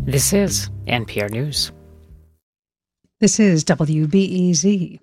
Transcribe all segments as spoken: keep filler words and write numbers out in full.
This is N P R News. This is W B E Z.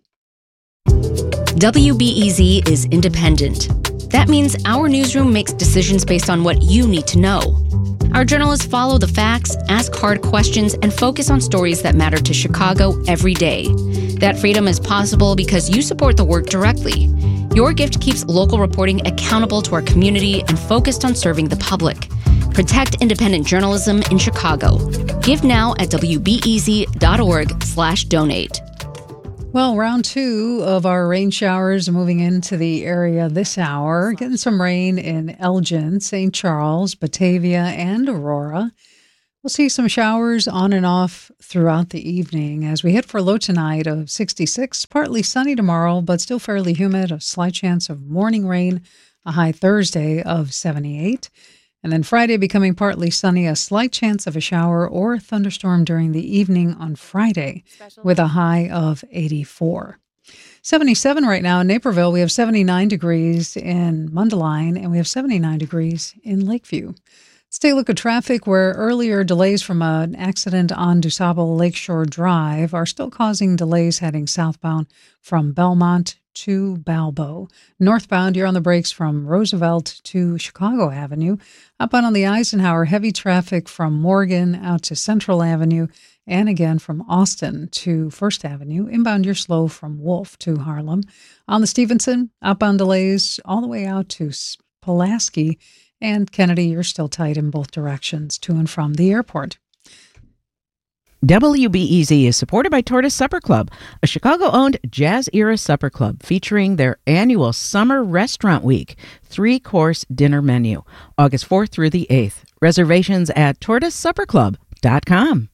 W B E Z is independent. That means our newsroom makes decisions based on what you need to know. Our journalists follow the facts, ask hard questions, and focus on stories that matter to Chicago every day. That freedom is possible because you support the work directly. Your gift keeps local reporting accountable to our community and focused on serving the public. Protect independent journalism in Chicago. Give now at wbez.org slash donate. Well, round two of our rain showers moving into the area this hour. Getting some rain in Elgin, Saint Charles, Batavia, and Aurora. We'll see some showers on and off throughout the evening as we hit for a low tonight of sixty-six. Partly sunny tomorrow, but still fairly humid. A slight chance of morning rain. A high Thursday of seventy-eight. And then Friday becoming partly sunny, a slight chance of a shower or thunderstorm during the evening on Friday with a high of eighty-four. seventy-seven right now in Naperville. We have seventy-nine degrees in Mundelein and we have seventy-nine degrees in Lakeview. Let's take a look at traffic where earlier delays from an accident on DuSable Lakeshore Drive are still causing delays heading southbound from Belmont to Balbo. Northbound, you're on the brakes from Roosevelt to Chicago Avenue. Upbound on the Eisenhower, heavy traffic from Morgan out to Central Avenue, and again from Austin to First Avenue. Inbound, you're slow from Wolf to Harlem. On the Stevenson, outbound delays all the way out to Pulaski, and Kennedy, you're still tight in both directions to and from the airport. W B E Z is supported by Tortoise Supper Club, a Chicago-owned jazz-era supper club featuring their annual Summer Restaurant Week three-course dinner menu, August fourth through the eighth. Reservations at tortoise supper club dot com.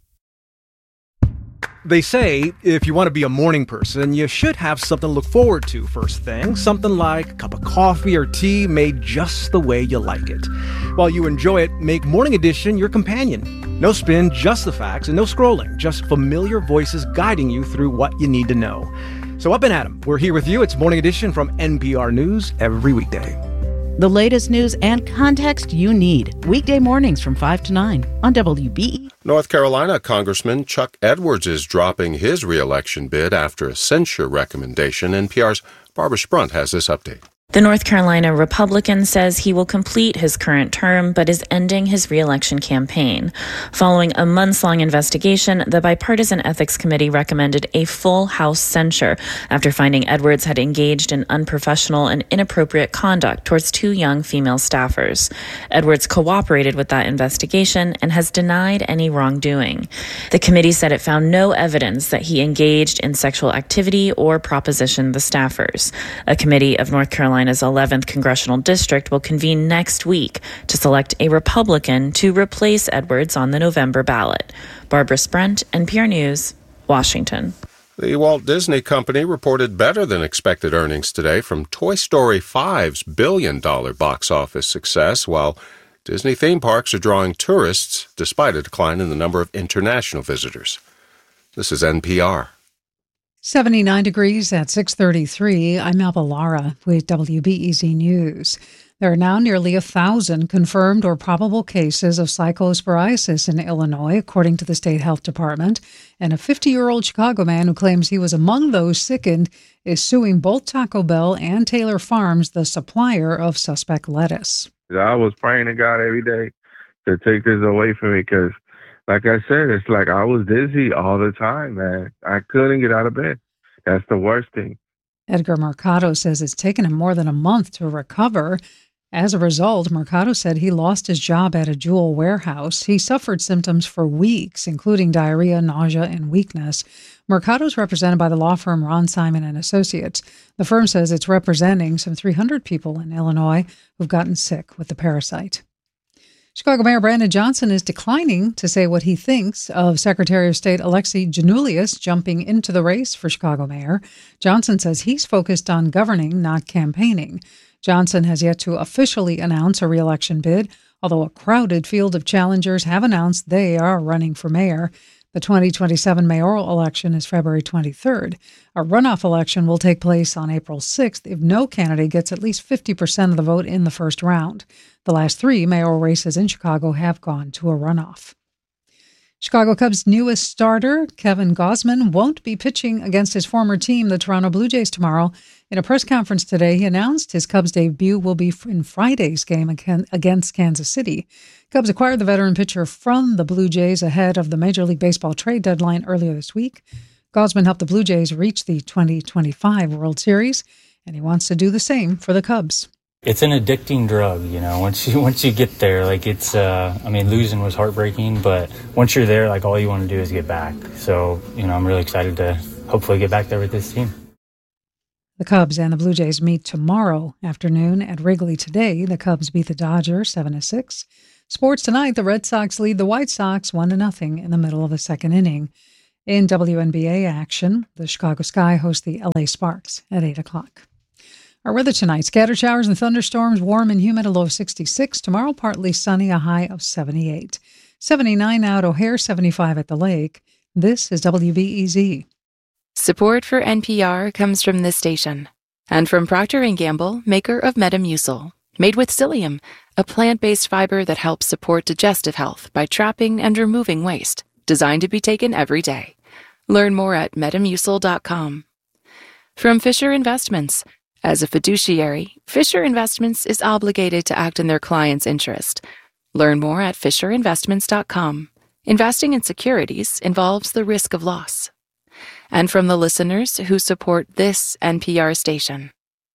They say if you want to be a morning person, you should have something to look forward to first thing. Something like a cup of coffee or tea made just the way you like it. While you enjoy it, make Morning Edition your companion. No spin, just the facts, and no scrolling. Just familiar voices guiding you through what you need to know. So up and at 'em. We're here with you. It's Morning Edition from N P R News every weekday. The latest news and context you need. Weekday mornings from five to nine on W B E. North Carolina Congressman Chuck Edwards is dropping his re-election bid after a censure recommendation. N P R's Barbara Sprunt has this update. The North Carolina Republican says he will complete his current term, but is ending his re-election campaign. Following a months-long investigation, the Bipartisan Ethics Committee recommended a full House censure after finding Edwards had engaged in unprofessional and inappropriate conduct towards two young female staffers. Edwards cooperated with that investigation and has denied any wrongdoing. The committee said it found no evidence that he engaged in sexual activity or propositioned the staffers. A committee of North Carolina Carolina's eleventh congressional district will convene next week to select a Republican to replace Edwards on the November ballot. Barbara Sprunt, N P R News, Washington. The Walt Disney Company reported better than expected earnings today from Toy Story five's billion dollar box office success, while Disney theme parks are drawing tourists despite a decline in the number of international visitors. This is N P R. seventy-nine degrees at six thirty-three. I'm Alba Lara with W B E Z News. There are now nearly a thousand confirmed or probable cases of cyclosporiasis in Illinois, according to the state health department. And a fifty-year-old Chicago man who claims he was among those sickened is suing both Taco Bell and Taylor Farms, the supplier of suspect lettuce. I was praying to God every day to take this away from me because, like I said, it's like I was dizzy all the time, man. I couldn't get out of bed. That's the worst thing. Edgar Mercado says it's taken him more than a month to recover. As a result, Mercado said he lost his job at a Jewel warehouse. He suffered symptoms for weeks, including diarrhea, nausea, and weakness. Mercado is represented by the law firm Ron Simon and Associates. The firm says it's representing some three hundred people in Illinois who've gotten sick with the parasite. Chicago Mayor Brandon Johnson is declining to say what he thinks of Secretary of State Alexei Giannoulias jumping into the race for Chicago mayor. Johnson says he's focused on governing, not campaigning. Johnson has yet to officially announce a re-election bid, although a crowded field of challengers have announced they are running for mayor. The twenty twenty-seven mayoral election is February twenty-third. A runoff election will take place on April sixth if no candidate gets at least fifty percent of the vote in the first round. The last three mayoral races in Chicago have gone to a runoff. Chicago Cubs' newest starter, Kevin Gausman, won't be pitching against his former team, the Toronto Blue Jays, tomorrow. In a press conference today, he announced his Cubs debut will be in Friday's game against Kansas City. Cubs acquired the veteran pitcher from the Blue Jays ahead of the Major League Baseball trade deadline earlier this week. Gausman helped the Blue Jays reach the twenty twenty-five World Series, and he wants to do the same for the Cubs. It's an addicting drug, you know, once you once you get there, like it's, uh, I mean, losing was heartbreaking, but once you're there, like all you want to do is get back. So, you know, I'm really excited to hopefully get back there with this team. The Cubs and the Blue Jays meet tomorrow afternoon at Wrigley. Today, the Cubs beat the Dodgers seven to six. Sports tonight, the Red Sox lead the White Sox one to nothing in the middle of the second inning. In W N B A action, the Chicago Sky hosts the L A Sparks at eight o'clock. Our weather tonight, scattered showers and thunderstorms, warm and humid, a low of sixty-six. Tomorrow, partly sunny, a high of seventy-eight. seventy-nine now at O'Hare, seventy-five at the lake. This is W B E Z. Support for N P R comes from this station and from Procter and Gamble, maker of Metamucil, made with psyllium, a plant-based fiber that helps support digestive health by trapping and removing waste, designed to be taken every day. Learn more at metamucil dot com. From Fisher Investments. As a fiduciary, Fisher Investments is obligated to act in their client's interest. Learn more at fisher investments dot com. Investing in securities involves the risk of loss. And from the listeners who support this N P R station.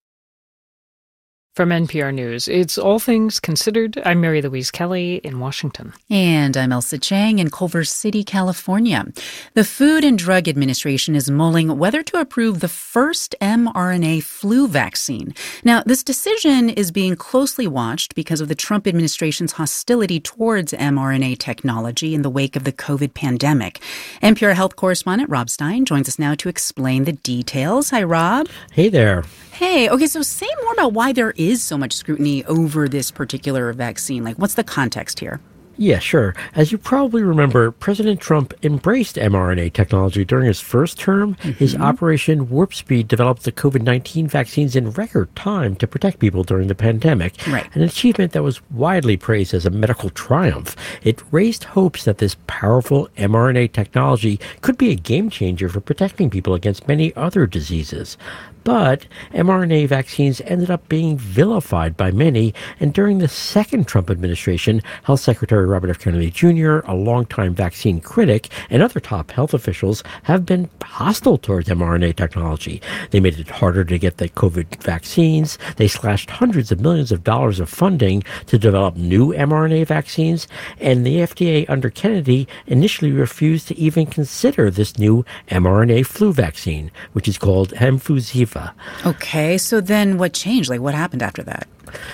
From N P R News, it's All Things Considered. I'm Mary Louise Kelly in Washington. And I'm Elsa Chang in Culver City, California. The Food and Drug Administration is mulling whether to approve the first mRNA flu vaccine. Now, this decision is being closely watched because of the Trump administration's hostility towards mRNA technology in the wake of the COVID pandemic. N P R health correspondent Rob Stein joins us now to explain the details. Hi, Rob. Hey there. Hey, okay, so say more about why there is so much scrutiny over this particular vaccine. Like, what's the context here? Yeah, sure. As you probably remember, President Trump embraced mRNA technology during his first term. Mm-hmm. His Operation Warp Speed developed the COVID nineteen vaccines in record time to protect people during the pandemic, right. An achievement that was widely praised as a medical triumph. It raised hopes that this powerful mRNA technology could be a game changer for protecting people against many other diseases. But mRNA vaccines ended up being vilified by many, and during the second Trump administration, Health Secretary Robert F. Kennedy Junior, a longtime vaccine critic, and other top health officials have been hostile towards mRNA technology. They made it harder to get the COVID vaccines. They slashed hundreds of millions of dollars of funding to develop new mRNA vaccines, and the F D A under Kennedy initially refused to even consider this new mRNA flu vaccine, which is called Hemfusiva. Okay, so then what changed? Like, what happened after that?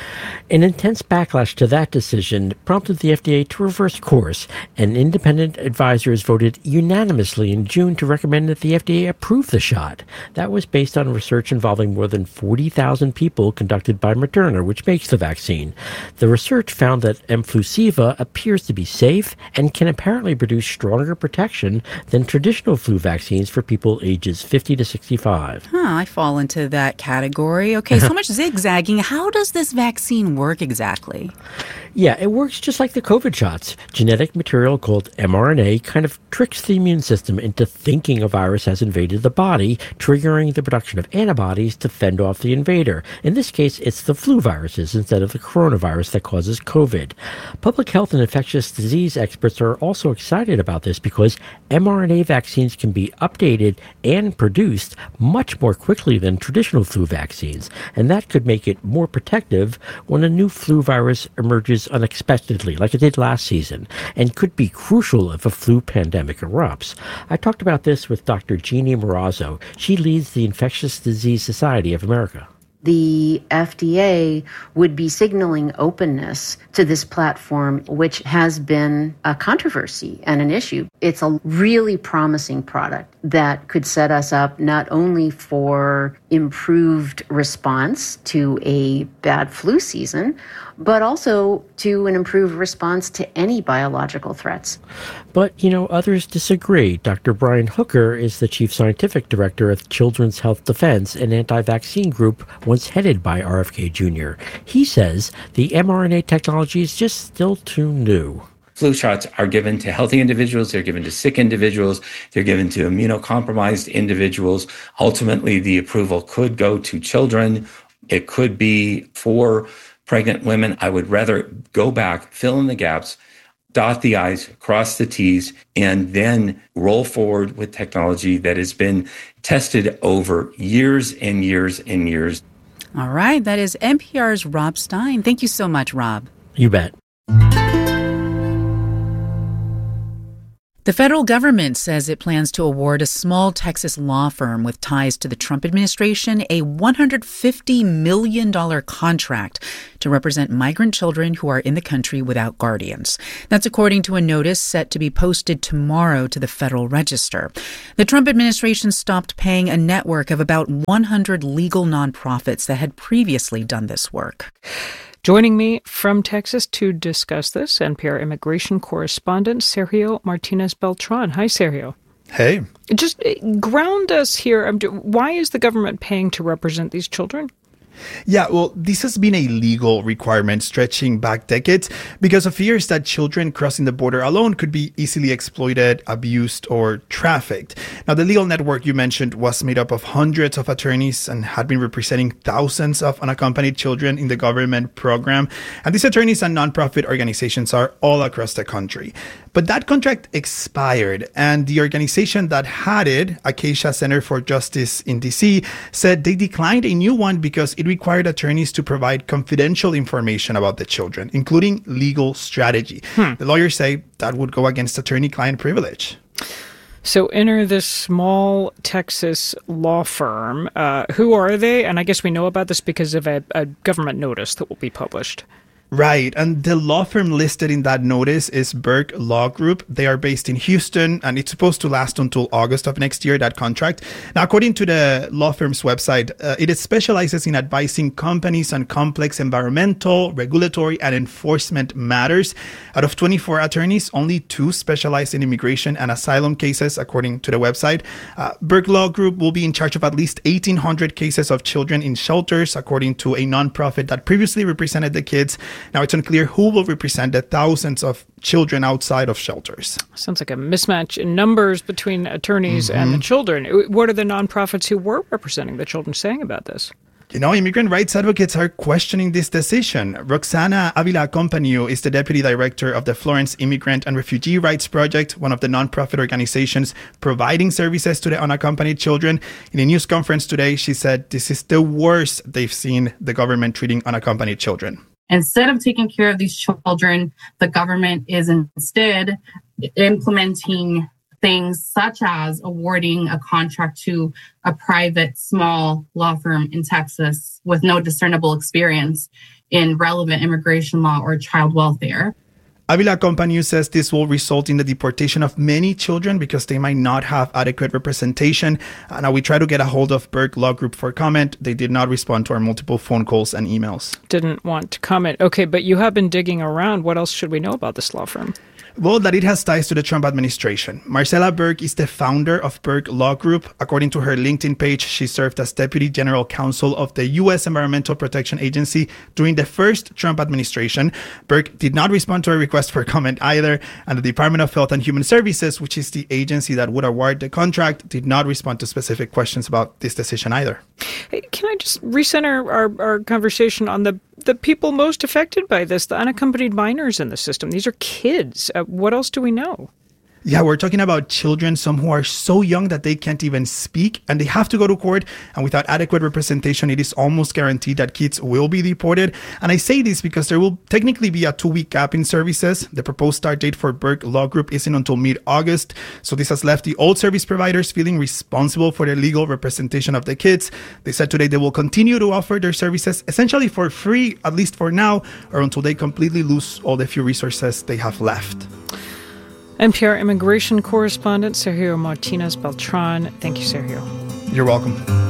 An intense backlash to that decision prompted the F D A to reverse course, and independent advisors voted unanimously in June to recommend that the F D A approve the shot. That was based on research involving more than forty thousand people conducted by Moderna, which makes the vaccine. The research found that Hemfusiva appears to be safe and can apparently produce stronger protection than traditional flu vaccines for people ages fifty to sixty-five. Huh, I fall into that category. Okay, so much zigzagging. How does this vaccine work exactly? Yeah, it works just like the COVID shots. Genetic material called mRNA kind of tricks the immune system into thinking a virus has invaded the body, triggering the production of antibodies to fend off the invader. In this case, it's the flu viruses instead of the coronavirus that causes COVID. Public health and infectious disease experts are also excited about this because mRNA vaccines can be updated and produced much more quickly than traditional flu vaccines, and that could make it more protective when a new flu virus emerges unexpectedly, like it did last season, and could be crucial if a flu pandemic erupts. I talked about this with Doctor Jeannie Morazzo. She leads the Infectious Disease Society of America. The F D A would be signaling openness to this platform, which has been a controversy and an issue. It's a really promising product that could set us up not only for improved response to a bad flu season, but also to an improved response to any biological threats. But, you know, others disagree. Doctor Brian Hooker is the chief scientific director of Children's Health Defense, an anti-vaccine group once headed by R F K Junior He says the mRNA technology is just still too new. Flu shots are given to healthy individuals, they're given to sick individuals, they're given to immunocompromised individuals. Ultimately, the approval could go to children. It could be for pregnant women. I would rather go back, fill in the gaps, dot the I's, cross the T's, and then roll forward with technology that has been tested over years and years and years. All right, that is N P R's Rob Stein. Thank you so much, Rob. You bet. The federal government says it plans to award a small Texas law firm with ties to the Trump administration a one hundred fifty million dollars contract to represent migrant children who are in the country without guardians. That's according to a notice set to be posted tomorrow to the Federal Register. The Trump administration stopped paying a network of about one hundred legal nonprofits that had previously done this work. Joining me from Texas to discuss this, N P R immigration correspondent Sergio Martinez Beltran. Hi, Sergio. Hey. Just ground us here. Why is the government paying to represent these children? Yeah, well, this has been a legal requirement stretching back decades because of fears that children crossing the border alone could be easily exploited, abused, or trafficked. Now, the legal network you mentioned was made up of hundreds of attorneys and had been representing thousands of unaccompanied children in the government program. And these attorneys and nonprofit organizations are all across the country. But that contract expired, and the organization that had it, Acacia Center for Justice in D C, said they declined a new one because it required attorneys to provide confidential information about the children, including legal strategy. Hmm. The lawyers say that would go against attorney-client privilege. So enter this small Texas law firm. Uh, who are they? And I guess we know about this because of a, a government notice that will be published. Right. And the law firm listed in that notice is Burke Law Group. They are based in Houston, and it's supposed to last until August of next year, that contract. Now, according to the law firm's website, uh, it specializes in advising companies on complex environmental, regulatory, and enforcement matters. Out of twenty-four attorneys, only two specialize in immigration and asylum cases, according to the website. Uh, Burke Law Group will be in charge of at least eighteen hundred cases of children in shelters, according to a nonprofit that previously represented the kids. Now, it's unclear who will represent the thousands of children outside of shelters. Sounds like a mismatch in numbers between attorneys mm-hmm. and the children. What are the nonprofits who were representing the children saying about this? You know, immigrant rights advocates are questioning this decision. Roxana Avila Companiu is the deputy director of the Florence Immigrant and Refugee Rights Project, one of the nonprofit organizations providing services to the unaccompanied children. In a news conference today, she said this is the worst they've seen the government treating unaccompanied children. Instead of taking care of these children, the government is instead implementing things such as awarding a contract to a private small law firm in Texas with no discernible experience in relevant immigration law or child welfare. Avila Companiu says this will result in the deportation of many children because they might not have adequate representation. Uh, now, we tried to get a hold of Burke Law Group for comment. They did not respond to our multiple phone calls and emails. Didn't want to comment. Okay, but you have been digging around. What else should we know about this law firm? Well, that it has ties to the Trump administration. Marcella Burke is the founder of Burke Law Group. According to her LinkedIn page, she served as Deputy General Counsel of the U S Environmental Protection Agency during the first Trump administration. Burke did not respond to a request for comment either, and the Department of Health and Human Services, which is the agency that would award the contract, did not respond to specific questions about this decision either. Hey, can I just recenter our, our conversation on the the people most affected by this, the unaccompanied minors in the system? These are kids. Uh, what else do we know? Yeah, we're talking about children, some who are so young that they can't even speak and they have to go to court. And without adequate representation, it is almost guaranteed that kids will be deported. And I say this because there will technically be a two-week gap in services. The proposed start date for Burke Law Group isn't until mid-August. So this has left the old service providers feeling responsible for the legal representation of the kids. They said today they will continue to offer their services essentially for free, at least for now, or until they completely lose all the few resources they have left. N P R immigration correspondent Sergio Martinez Beltran. Thank you, Sergio. You're welcome.